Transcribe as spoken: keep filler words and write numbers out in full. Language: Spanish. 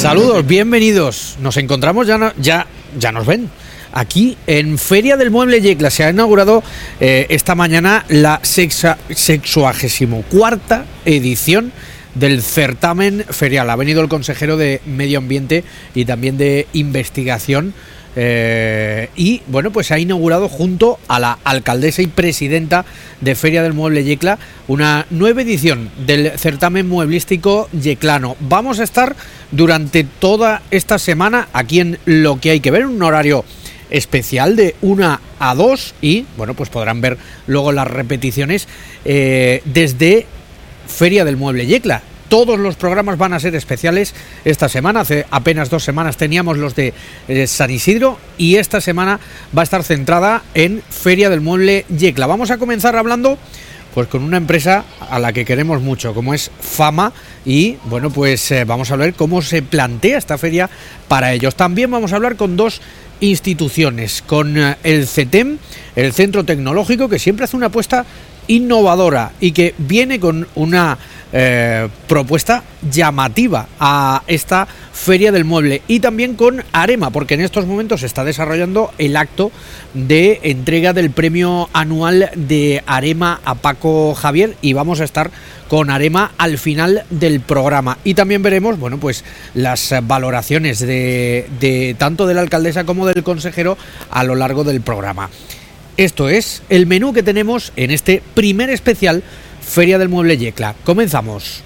Saludos, bienvenidos. Nos encontramos, ya, no, ya, ya nos ven. Aquí en Feria del Mueble Yecla se ha inaugurado eh, esta mañana la sexuagésimo cuarta edición del certamen ferial. Ha venido el consejero de Medio Ambiente y también de Investigación eh, y bueno, pues ha inaugurado junto a la alcaldesa y presidenta de Feria del Mueble Yecla una nueva edición del certamen mueblístico yeclano. Vamos a estar durante toda esta semana aquí en Lo que hay que ver, en un horario especial de una a dos y bueno, pues podrán ver luego las repeticiones eh, desde Feria del Mueble Yecla. Todos los programas van a ser especiales esta semana. Hace apenas dos semanas teníamos los de eh, San Isidro y esta semana va a estar centrada en Feria del Mueble Yecla. Vamos a comenzar hablando pues con una empresa a la que queremos mucho, como es Fama, y bueno, pues eh, vamos a ver cómo se plantea esta feria para ellos. También vamos a hablar con dos instituciones, con eh, el CETEM, el Centro Tecnológico, que siempre hace una apuesta innovadora y que viene con una eh, propuesta llamativa a esta Feria del Mueble, y también con Arema, porque en estos momentos se está desarrollando el acto de entrega del premio anual de Arema a Paco Javier, y vamos a estar con Arema al final del programa. Y también veremos, bueno, pues las valoraciones de, de tanto de la alcaldesa como del consejero a lo largo del programa. Esto es el menú que tenemos en este primer especial Feria del Mueble Yecla. Comenzamos.